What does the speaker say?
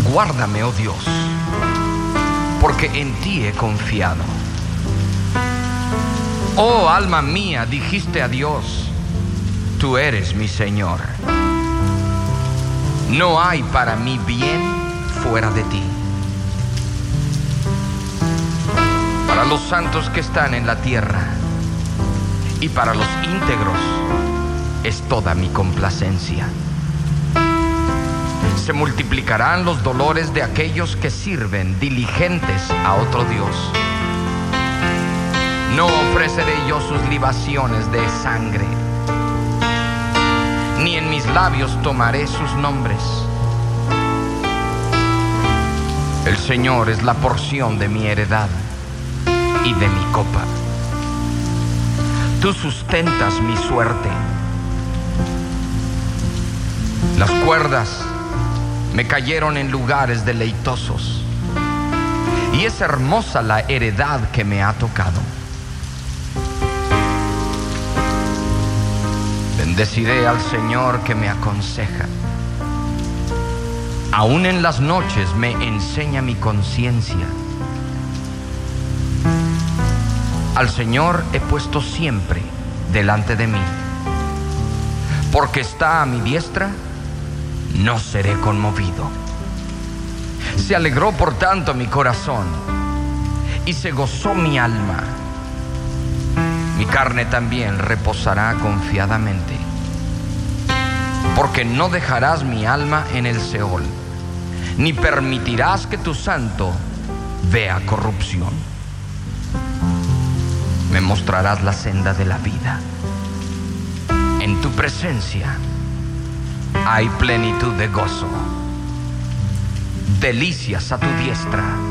Guárdame, oh Dios, porque en ti he confiado. Oh alma mía, dijiste a Dios, tú eres mi Señor. No hay para mí bien fuera de ti. Para los santos que están en la tierra y para los íntegros es toda mi complacencia. Se multiplicarán los dolores de aquellos que sirven diligentes a otro Dios. No ofreceré yo sus libaciones de sangre, ni en mis labios tomaré sus nombres. El Señor es la porción de mi heredad y de mi copa. Tú sustentas mi suerte. Las cuerdas me cayeron en lugares deleitosos, y es hermosa la heredad que me ha tocado. Bendeciré al Señor que me aconseja. Aún en las noches me enseña mi conciencia. Al Señor he puesto siempre delante de mí. Porque está a mi diestra, no seré conmovido. Se alegró por tanto mi corazón y se gozó mi alma. Mi carne también reposará confiadamente, porque no dejarás mi alma en el Seol, ni permitirás que tu santo vea corrupción. Me mostrarás la senda de la vida. En tu presencia hay plenitud de gozo, delicias a tu diestra